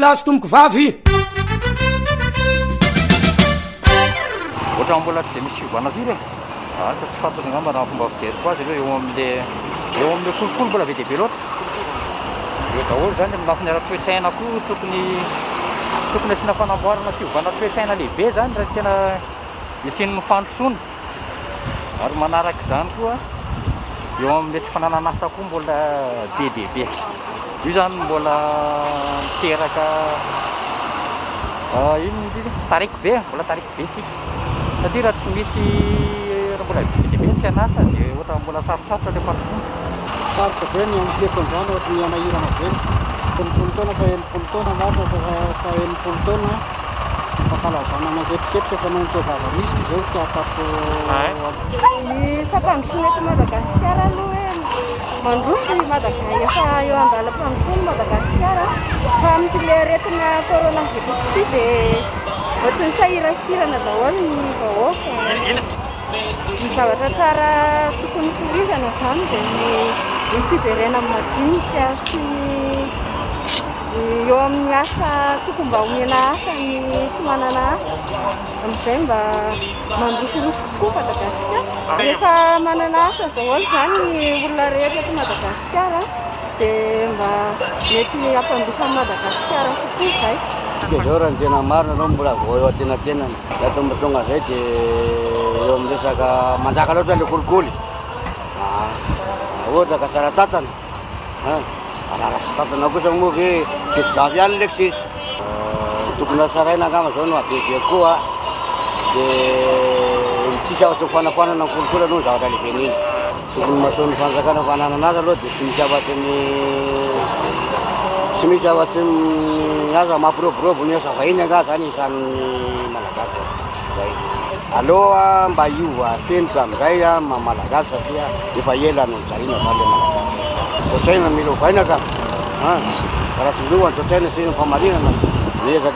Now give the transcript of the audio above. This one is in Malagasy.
lahy sy tomoko vavy. Ohatra mbola tsy dia misy fiovana firy asa tsy fantatra angamba raha fomba fijeriko azy aloha eo amin'ny folokolo mbola be dia be loatra. Eo daholo zany amin'ny lafiny ara-toetraina koa tokony asiana fanamboarana fiovana toetraina lehibe zany raha tena isian'ny fandrosoana. Ary manaraka izany koa eo amin'ny tsy fananana asa koa mbola be dia be. Io zany mbola miteraka tariko be, mbola tariko be tsika. Satria raha tsy misy raha mbola be dia be tsy hanasa dia ohatra mbola sarotsarotra ilay fandrosoana. Sarotra be ny amiko an'izany ohatra ny anahirana be. Telopolo taona fa enimpolo taona maro fa enimpolo taona fankalazana matetikety efa noho tao zava-misy izay fiatako. Ny fampandrosoana eto Madagasikara aloha mandroso i Madagasikara efa eo andalam-pandrosoana Madagasikara fa amin'ity aretina coronavirus ity dia ohatry ny sahirakirana daholo ny vahoaka. Ny zavatra tsara tokony torizana zany dia ny fijerena madinika sy eo amin'ny asa tokony mba omena asa ny tsy manana asa amin'izay mba mandrosoroso tokoa Madagasikara. Rehefa manana asa daholo zany ny olona rehetra eto Madagasikara dia mba mety hampandrosan'i Madagasikara kokoa izay. Zao raha ny tena marina anao mbola vao eo an-tenatenany da tonga izay dia eo amin'ny resaka manjaka loatra ilay kolikoly. Ohatra ka tsara tatana raha sy tatana kosa moa ve teto zavy ihany leky sisy. Tokony hasaraina angamba zao no abebe koa dia tsisy afatry ny fanafanana ny kolikoly aloha ny zavatra lehibe n'iny. Tokony mahasoa ny fanjakana fananana azy aloha dia tsy misy afatry ny aza mampiroborobo ny asa vahiny anga zany isan'ny malagasy zay. Aloha mba hiova fenitra amin'izay malagasy satria efa ela no nijariana zany le malagasy. Totsaina mila ovaina ka raha sy loha ny totsaina sy ny famarinana.